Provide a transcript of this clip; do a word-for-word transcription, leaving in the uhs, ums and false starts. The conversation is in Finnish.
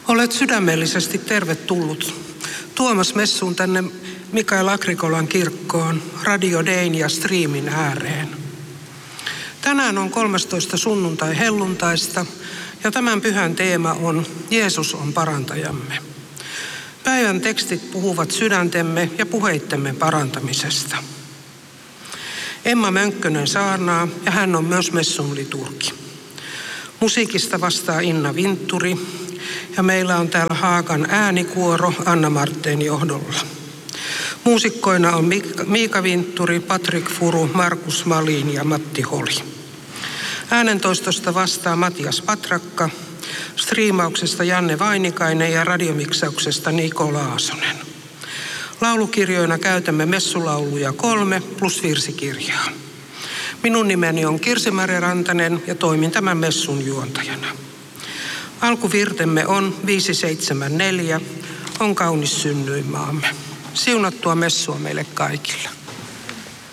Olet sydämellisesti tervetullut Tuomas messuun tänne Mikael Agrikolan kirkkoon, Radio Dayn ja striimin ääreen. Tänään on kolmastoista sunnuntai helluntaista ja tämän pyhän teema on Jeesus on parantajamme. Päivän tekstit puhuvat sydäntemme ja puheittemme parantamisesta. Emma Mönkkönen saarnaa ja hän on myös messun liturgi. Musiikista vastaa Inna Vintturi ja meillä on täällä Haagan äänikuoro Anna Martteen johdolla. Muusikkoina on Miika Vintturi, Patrik Furu, Markus Malin ja Matti Holi. Äänentoistosta vastaa Matias Patrakka, striimauksesta Janne Vainikainen ja radiomiksauksesta Niko Laasonen. Laulukirjoina käytämme messulauluja kolme plus virsikirjaa. Minun nimeni on Kirsi-Mari Rantanen ja toimin tämän messun juontajana. Alkuvirtemme on viisi seitsemän neljä, on kaunis synnyinmaamme. Siunattua messua meille kaikille.